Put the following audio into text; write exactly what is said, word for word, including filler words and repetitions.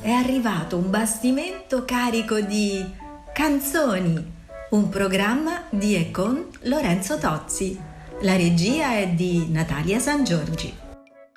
è arrivato un bastimento carico di canzoni, un programma di e con Lorenzo Tozzi. La regia è di Natalia Sangiorgi.